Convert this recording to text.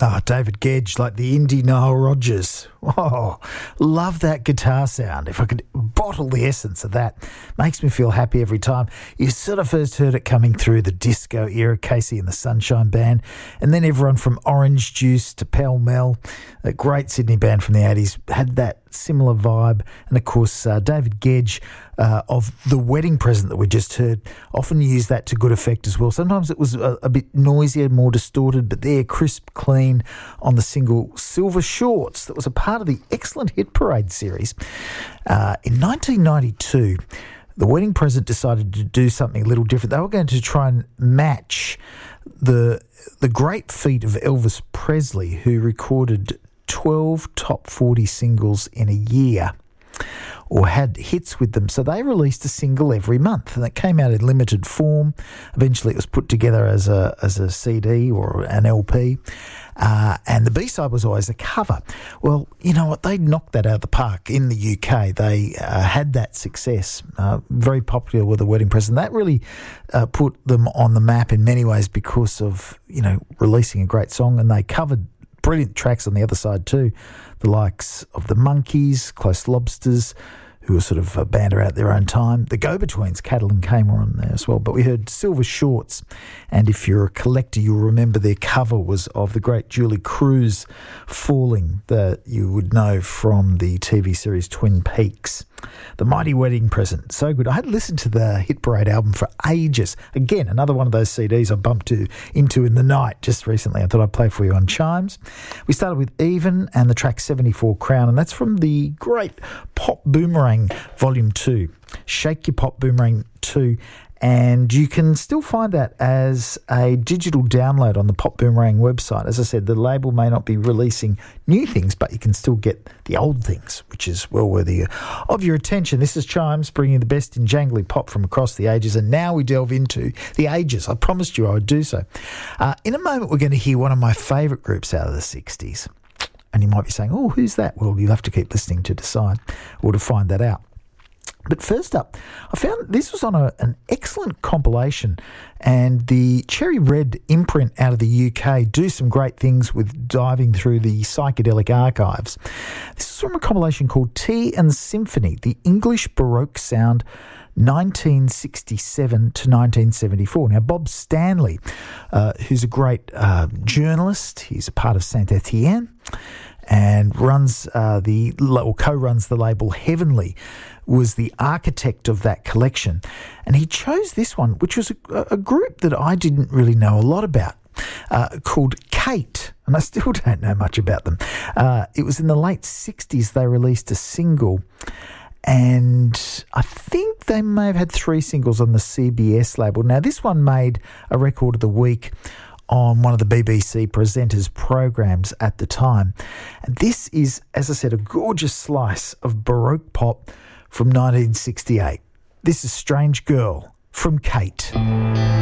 David Gedge, like the indie Nile Rodgers. Oh, love that guitar sound. If I could bottle the essence of that, makes me feel happy every time. You sort of first heard it coming through the disco era, Casey and the Sunshine Band, and then everyone from Orange Juice to Pell Mell, a great Sydney band from the 80s, had that similar vibe. And of course, David Gedge of The Wedding Present that we just heard often used that to good effect as well. Sometimes it was a bit noisier, more distorted, but they're crisp, clean on the single Silver Shorts that was a part of the excellent Hit Parade series. In 1992, The Wedding Present decided to do something a little different. They were going to try and match the great feat of Elvis Presley, who recorded 12 top 40 singles in a year, or had hits with them. So they released a single every month, and it came out in limited form. Eventually it was put together as a CD or an LP, and the B-side was always a cover. Well, you know what? They knocked that out of the park in the UK. They had that success, very popular with The Wedding Present. That really put them on the map in many ways because of, releasing a great song, and they covered brilliant tracks on the other side too, the likes of the Monkees, Close Lobsters, who were sort of a band around their own time. The Go-Betweens, Cattle and Cane, were on there as well. But we heard Silver Shorts, and if you're a collector, you'll remember their cover was of the great Julie Cruz, Falling, that you would know from the TV series Twin Peaks. The Mighty Wedding Present, so good. I had listened to the Hit Parade album for ages. Again, another one of those CDs I bumped into in the night just recently. I thought I'd play for you on Chimes. We started with Even and the track 74 Crown, and that's from the great Pop Boomerang Volume 2. Shake Your Pop Boomerang 2. And you can still find that as a digital download on the Pop Boomerang website. As I said, the label may not be releasing new things, but you can still get the old things, which is well worthy of your attention. This is Chimes, bringing the best in jangly pop from across the ages. And now we delve into the ages. I promised you I would do so. In a moment, we're going to hear one of my favourite groups out of the 60s. And you might be saying, oh, who's that? Well, you'll have to keep listening to decide or to find that out. But first up, I found this was on an excellent compilation, and the Cherry Red imprint out of the UK do some great things with diving through the psychedelic archives. This is from a compilation called Tea and Symphony, the English Baroque Sound 1967 to 1974. Now, Bob Stanley, who's a great journalist, he's a part of Saint Etienne, and co-runs the label Heavenly, was the architect of that collection. And he chose this one, which was a group that I didn't really know a lot about, called Kate, and I still don't know much about them. It was in the late 60s they released a single, and I think they may have had 3 singles on the CBS label. Now, this one made a record of the week on one of the BBC presenters' programs at the time. And this is, as I said, a gorgeous slice of Baroque pop from 1968. This is Strange Girl from Kate.